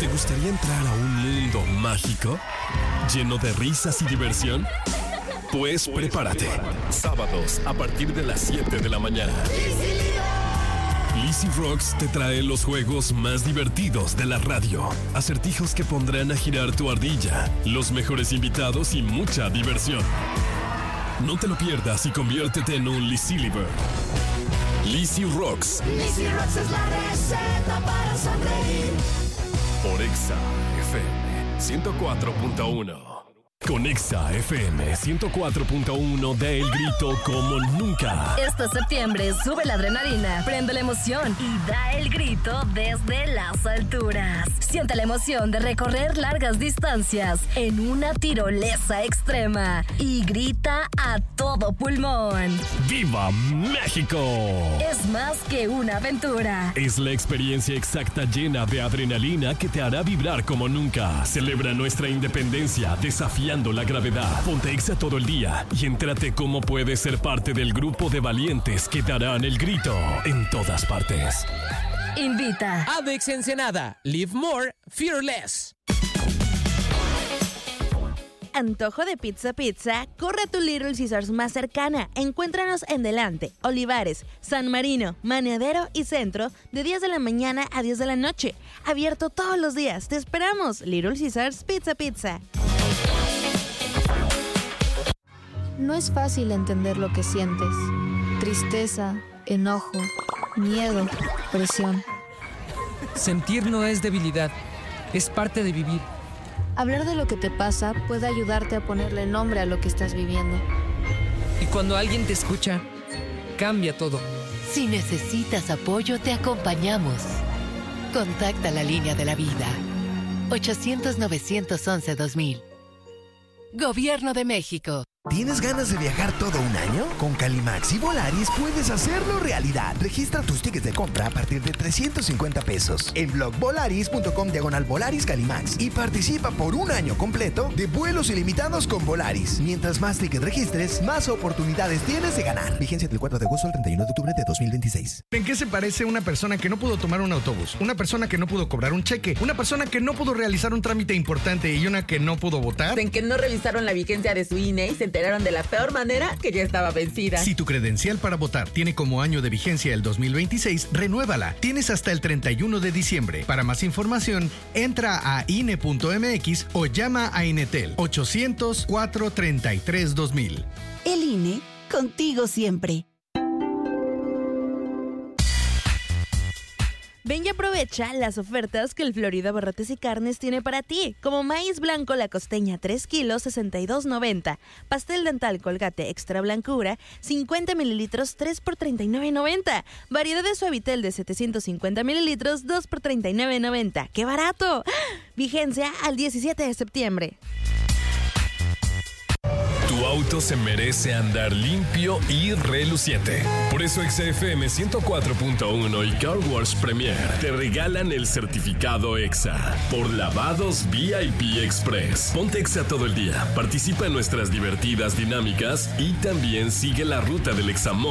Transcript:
¿Te gustaría entrar a un mundo mágico? ¿Lleno de risas y diversión? Pues prepárate. Sábados a partir de las 7 de la mañana. Lizzy Rocks te trae los juegos más divertidos de la radio. Acertijos que pondrán a girar tu ardilla, los mejores invitados y mucha diversión. No te lo pierdas y conviértete en un Lizzy-liver. Lizzy Rocks. Lizzy Rocks es la receta para sonreír. Por Exa FM 104.1. Con Exa FM 104.1 da el grito como nunca. Este septiembre sube la adrenalina, prende la emoción y da el grito desde las alturas. Siente la emoción de recorrer largas distancias en una tirolesa extrema y grita a todo pulmón. ¡Viva México! Es más que una aventura. Es la experiencia exacta llena de adrenalina que te hará vibrar como nunca. Celebra nuestra independencia desafiando la gravedad. Ponte Exa todo el día y entrate cómo puedes ser parte del grupo de valientes que darán el grito en todas partes. Invita Avex Ensenada. Live more, fear less. Antojo de pizza, corre a tu Little Caesars más cercana. Encuéntranos en Delante, Olivares, San Marino, Maneadero y Centro de 10 de la mañana a 10 de la noche. Abierto todos los días. Te esperamos. Little Caesars Pizza. No es fácil entender lo que sientes. Tristeza, enojo, miedo, presión. Sentir no es debilidad, es parte de vivir. Hablar de lo que te pasa puede ayudarte a ponerle nombre a lo que estás viviendo. Y cuando alguien te escucha, cambia todo. Si necesitas apoyo, te acompañamos. Contacta la línea de la vida. 800-911-2000. Gobierno de México. ¿Tienes ganas de viajar todo un año? Con Calimax y Volaris puedes hacerlo realidad. Registra tus tickets de compra a partir de 350 pesos en blogvolaris.com/Volaris Calimax y participa por un año completo de vuelos ilimitados con Volaris. Mientras más tickets registres, más oportunidades tienes de ganar. Vigencia del 4 de agosto al 31 de octubre de 2026. ¿En qué se parece una persona que no pudo tomar un autobús? Una persona que no pudo cobrar un cheque, una persona que no pudo realizar un trámite importante y una que no pudo votar. En que no revisaron la vigencia de su INE y se enteraron de la peor manera que ya estaba vencida. Si tu credencial para votar tiene como año de vigencia el 2026, renuévala. Tienes hasta el 31 de diciembre. Para más información, entra a INE.mx o llama a Inetel 800-433-2000. El INE, contigo siempre. Ven y aprovecha las ofertas que el Florida Barrotes y Carnes tiene para ti, como maíz blanco La Costeña 3 kilos, $62.90, pastel dental Colgate Extra Blancura, 50 mililitros, 3 por $39.90, variedad de Suavitel de 750 mililitros, 2 por $39.90. ¡Qué barato! Vigencia al 17 de septiembre. Tu auto se merece andar limpio y reluciente. Por eso XFM 104.1 y Car Wars Premier te regalan el certificado EXA por lavados VIP Express. Ponte EXA todo el día, participa en nuestras divertidas dinámicas y también sigue la ruta del Examor